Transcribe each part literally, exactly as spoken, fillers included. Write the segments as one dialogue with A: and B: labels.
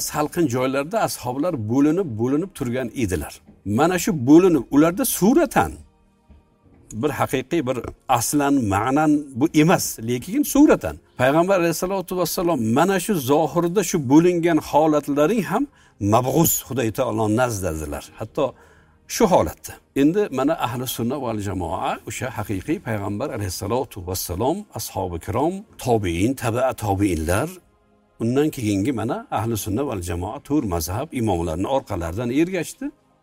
A: salqin joylarda ashoblar bo'linib bo'linib turgan edilar. Mana shu bo'linib ularda suratan bir haqiqiy bir aslan ma'nan bu emas, lekin suratan payg'ambar alayhisolatu vassalom mana shu zohirda shu bo'lingan holatlaring ham mabg'uz Xudoy taolo nazdadilar. Hatto shu holatda. Endi mana ahli sunna val jamoa o'sha haqiqiy payg'ambar alayhisolatu vassalom, ashabi kirom, tobiin, tabi'a tobiinlar, undan keyingi mana ahli sunna val jamoa tur mazhab imomlarining orqalaridan ergashdi.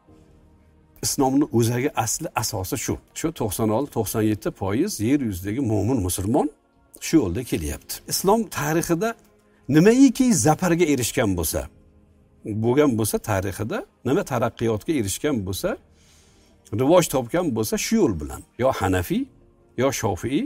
A: Islomning o'zagi asli asosi shu. Shu to'qson olti to'qson yetti foiz yer yuzidagi mo'min musulmon shu yo'lda kelyapti. Islom tarixida nimaiki zafarga erishgan bo'lsa, bo'lgan bo'lsa tarixida nima taraqqiyotga erishgan bo'lsa, rivoj topgan bo'lsa shu yo'l bilan. Yo Hanafi, yo Shofiy,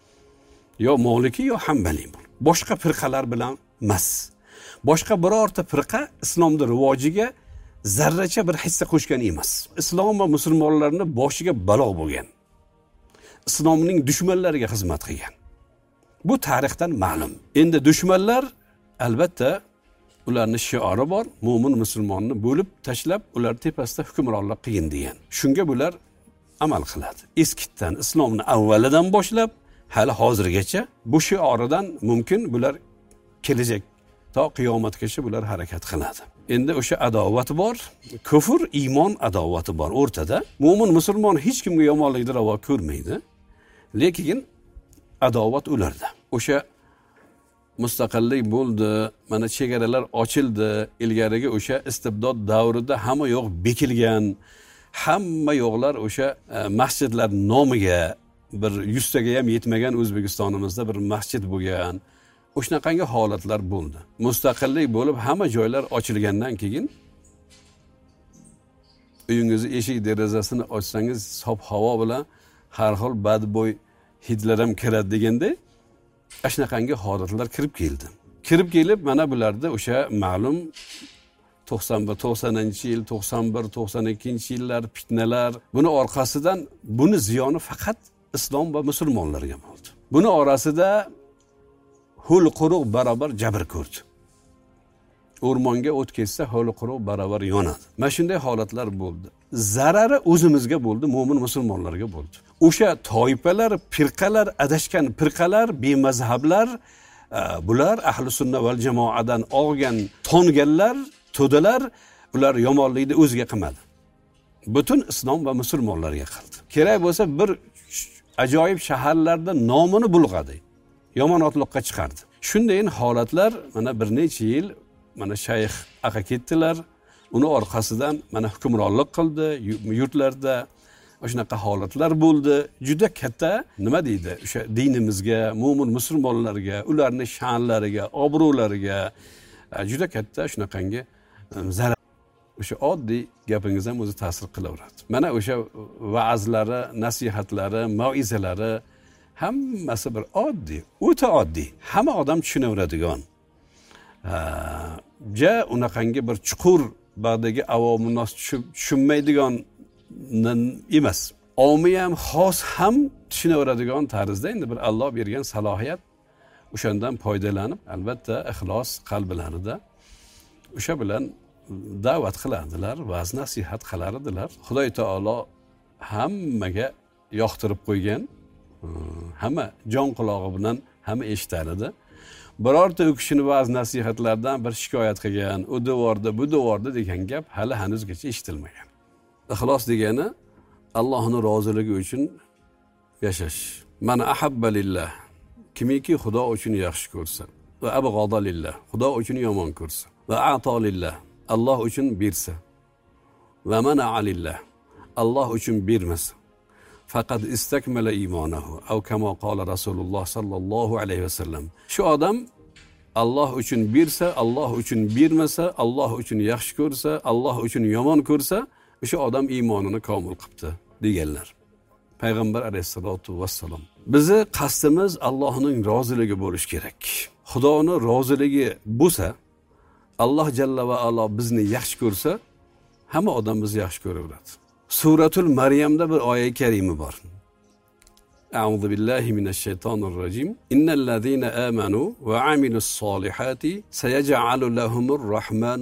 A: yo Maliki, yo Hanbali. Boshqa firqalar bilan emas. Boshqa birorta firqa islomning rivojiga zarracha bir hissa qo'shgan emas. Islom va musulmonlarning boshiga balo bo'lgan. Islomning dushmanlariga xizmat qilgan. Bu tarixdan ma'lum. Endi dushmanlar albatta ularning shiori bor, mo'min musulmonni bo'lib tashlab, ular tepasida hukmronlik qilgan degan. Shunga bular amal qiladi. Eskitdan islomni avvalidan boshlab hali hozirgacha bu shioridan mumkin bular kelajak to qiyomatgacha bular harakat qiladi. Endi o'sha adovat bor, kufr, iymon adovati bor o'rtada. Mo'min musulmon hech kimga yomonlikni ravo ko'rmaydi, lekin adovat ularda. O'sha mustaqillik bo'ldi, mana chegaralar ochildi, ilgarigi o'sha istibdod davrida hamma yo'q bekilgan, hamma yo'qlar o'sha masjidlar nomiga bir yuztaga ham yetmagan O'zbekistonimizda bir masjid bo'lgan. O'shanaqangi holatlar bo'ldi. Mustaqillik bo'lib hamma joylar ochilgandan keyin uyingizni eshik derazasini ochsangiz sof havo bilan har xil badbo'y hidlar ham kiradi deganda shunaqangi holatlar kirib keldi. Kirib kelib mana bularda o'sha ma'lum to'qson bir to'qsoninchi yil, to'qson bir to'qson ikkinchi yillar fitnalar, buni orqasidan buni ziyoni faqat islom va musulmonlarga bo'ldi. Buni orasida ho'l quruq barobar jabr ko'rdi. O'rmonga o't ketsa ho'l quruq barobar yonadi. Mana shunday holatlar bo'ldi. Zarari o'zimizga bo'ldi, mo'min musulmonlarga bo'ldi. O'sha toifalar, firqalar, adashgan firqalar, bemazhablar, bular ahli sunna val jamoadan olgan tonganlar, to'dalar, ular yomonlikni o'ziga qilmadi. Butun islom va musulmonlarga qildi. Kerak bo'lsa bir ajoyib shaharlarda nomini bulg'adi. Yomon otliqqa chiqardi. Shunday holatlar mana bir necha yil mana shayx aqa ketdilar. Uni orqasidan mana hukmronlik qildi yurtlarda. O'shanaqa holatlar bo'ldi. Juda katta nima deydi? O'sha dinimizga, mo'min musulmonlarga, ularning sha'nlariga, obro'lariga juda katta shunaqangi zarar. O'sha oddiy gapingiz ham o'zi ta'sir qilaveradi. Mana o'sha va'zlari, nasihatlari, mau'izalari hammasi bir oddiy, o'ta oddiy. Hamma odam tushunaveradigan. Ja unaqangi bir chuqur bag'dagi avomi nos tushunmaydigan emas. Omi ham xos ham tushunaveradigan tarzda endi bir Alloh bergan salohiyat, o'shandan foydalanib albatta ixlos qalblarida o'sha bilan da'vat qiladilar, va'z nasihat qilar edilar. Xudoy taolo hammaga yoqtirib qo'ygan, hamma jon qulog'i bilan hamma eshitar edi. Birorta u kishini va'z nasihatlardan bir shikoyat qilgan, u devorda, bu devorda degan gap hali hanuzgacha eshitilmagan. Ixlos degani Allohning roziligi uchun yashash. Man ahabba lillah, kimiki Xudo uchun yaxshi ko'rsa, va abg'ada lillah, Xudo uchun yomon ko'rsa, va a'to lillah, Alloh uchun bersa, va mana'a lillah, Alloh uchun bermasa, faqat istakmala iymonahu aw kama qala Rasululloh sallallohu alayhi vasallam. Shu odam Alloh uchun bersa, Alloh uchun bermasa, Alloh uchun yaxshi ko'rsa, Alloh uchun yomon ko'rsa, o'sha odam iymonini komil qilibdi deganlar. Payg'ambar alayhisolatu vassalom. Bizi qasdimiz Allohning roziligi bo'lish kerak. Xudoning roziligi bo'lsa, Alloh jalla va alo bizni yaxshi ko'rsa, hamma odam bizni yaxshi ko'raveradi. Suratul Maryamda bir oyat karima bor. A'udhu billahi minash shaytonir rojim. Innal ladzina amanu va amilus solihati sayaj'alu lahumur rahman